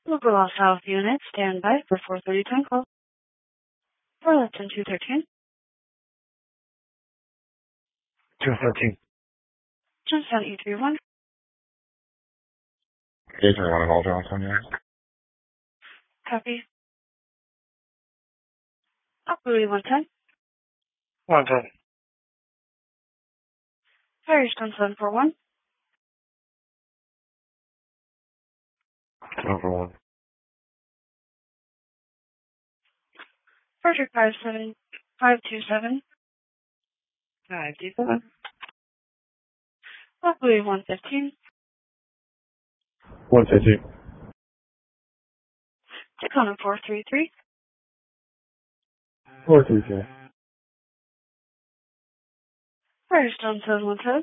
Local Law South Unit, stand by for 4:30 time call. For Lipton 213. 213. Johnstown E31. A31 and all Johnstown, yeah. Copy. Operating 110. 110. Firestone 741. Number 1. Frederick 527. 527. Operating 115. 115. Tacoma 433. 433. Firestone 717.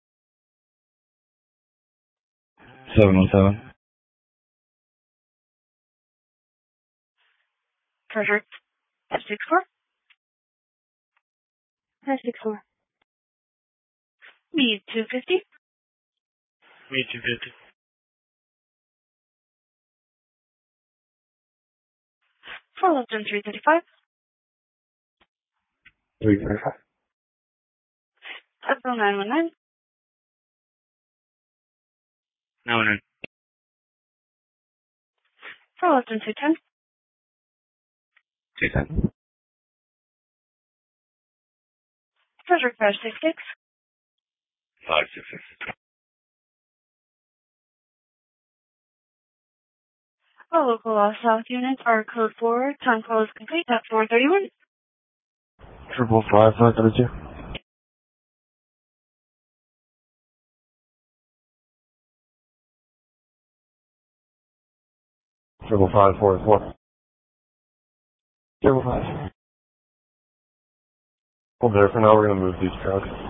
717. Frederick 564. 564. Mead 250. Me 250. For Lipton 335. 335. April 919. No, no. For Lipton 210. 210. Frederick 566. 566. All local law South units are code 4. Time call is complete at 4:31. 555, 532. 555, 44. 555. Well, there for now, we're going to move these trucks.